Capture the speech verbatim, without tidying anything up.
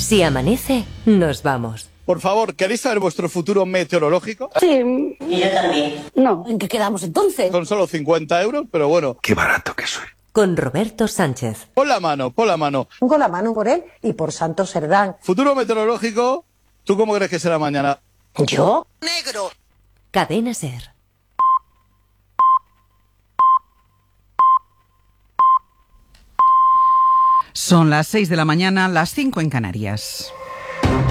Si amanece, nos vamos. Por favor, ¿queréis saber vuestro futuro meteorológico? Sí. Y yo también. No. ¿En qué quedamos entonces? Son solo cincuenta euros, pero bueno. Qué barato que soy. Con Roberto Sánchez. Pon la mano, pon la mano. Pongo la mano por él y por Santo Serdán. Futuro meteorológico, ¿tú cómo crees que será mañana? ¿Yo? Negro. Cadena Ser. Son las seis de la mañana, las cinco en Canarias.